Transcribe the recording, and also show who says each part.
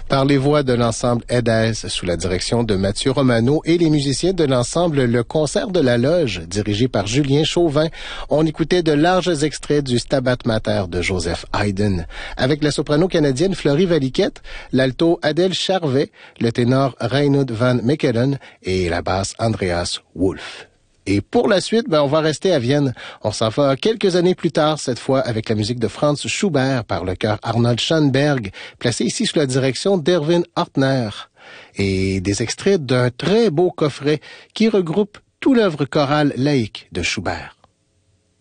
Speaker 1: Par les voix de l'ensemble Edes sous la direction de Mathieu Romano et les musiciens de l'ensemble Le Concert de la Loge, dirigé par Julien Chauvin, on écoutait de larges extraits du Stabat Mater de Joseph Haydn, avec la soprano canadienne Florie Valiquette, l'alto Adèle Charvet, le ténor Reinoud van Mechelen et la basse Andreas Wolff. Et pour la suite, on va rester à Vienne. On s'en va quelques années plus tard, cette fois avec la musique de Franz Schubert par le chœur Arnold Schoenberg, placé ici sous la direction d'Erwin Hartner. Et des extraits d'un très beau coffret qui regroupe toute l'œuvre chorale laïque de Schubert.